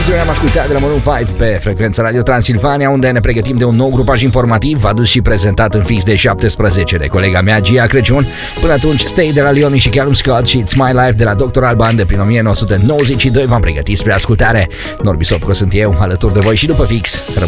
am ascultat de la Maroon 5 pe frecvența Radio Transilvania, unde ne pregătim de un nou grupaj informativ adus și prezentat în fix de 17 de colega mea Gia Crăciun. Până atunci, Stay de la Leoni și Callum Scott și It's My Life de la Dr. Alban de prin 1992 v-am pregătit spre ascultare. Norbi Sopco sunt eu, alături de voi și după fix. Rămâneți